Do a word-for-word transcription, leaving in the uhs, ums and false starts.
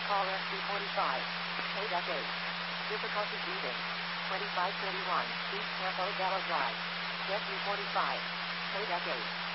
call S C forty-five. Pay deck eight. Difficulty breathing. twenty-five thirty-one, East Campo Bella Drive. S C forty-five. Pay deck eight.